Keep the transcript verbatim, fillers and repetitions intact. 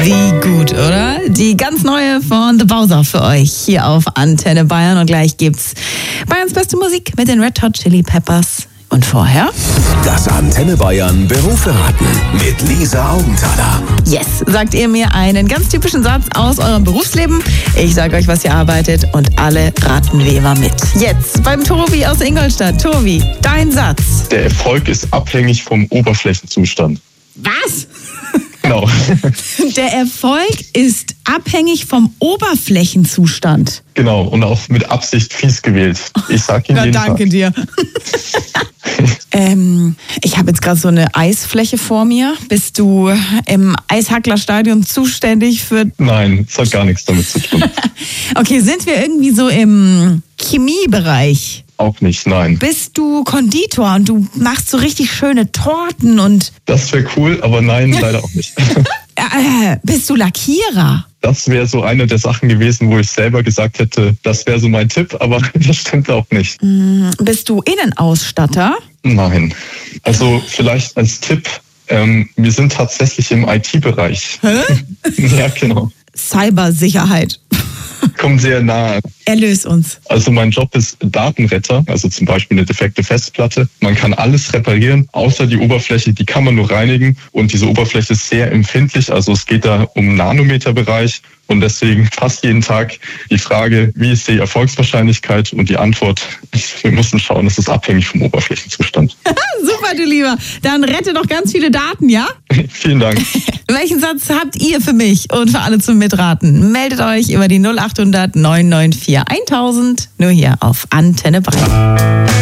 Wie gut, oder? Die ganz neue von The Bowser für euch hier auf Antenne Bayern. Und gleich gibt's Bayerns beste Musik mit den Red Hot Chili Peppers. Und vorher? Das Antenne Bayern Berufsraten mit Lisa Augenthaler. Yes, sagt ihr mir einen ganz typischen Satz aus eurem Berufsleben. Ich sage euch, was ihr arbeitet und alle raten wie immer mit. Jetzt beim Tobi aus Ingolstadt. Tobi, dein Satz. Der Erfolg ist abhängig vom Oberflächenzustand. Was? Genau. Der Erfolg ist abhängig vom Oberflächenzustand. Genau, und auch mit Absicht fies gewählt. Ich sag Ihnen Na, jeden danke Tag. dir. ähm, ich habe jetzt gerade so eine Eisfläche vor mir. Bist du im Eishacklerstadion zuständig für... Nein, das hat gar nichts damit zu tun. Okay, sind wir irgendwie so im Chemiebereich? Auch nicht, nein. Bist du Konditor und du machst so richtig schöne Torten und... Das wäre cool, aber nein, leider auch nicht. Äh, bist du Lackierer? Das wäre so eine der Sachen gewesen, wo ich selber gesagt hätte, das wäre so mein Tipp, aber das stimmt auch nicht. Mm, bist du Innenausstatter? Nein. Also vielleicht als Tipp, ähm, wir sind tatsächlich im I T-Bereich. Hä? Ja, genau. Cybersicherheit. Kommt sehr nahe. Erlös uns. Also mein Job ist Datenretter, also zum Beispiel eine defekte Festplatte. Man kann alles reparieren, außer die Oberfläche, die kann man nur reinigen. Und diese Oberfläche ist sehr empfindlich, also es geht da um Nanometerbereich. Und deswegen fast jeden Tag die Frage, wie ist die Erfolgswahrscheinlichkeit? Und die Antwort, wir müssen schauen, es ist abhängig vom Oberflächenzustand. Super, du Lieber. Dann rette doch ganz viele Daten, ja? Vielen Dank. Welchen Satz habt ihr für mich und für alle zum Mitraten? Meldet euch über die null acht hundert neun neun vier tausend nur hier auf Antenne Bayern.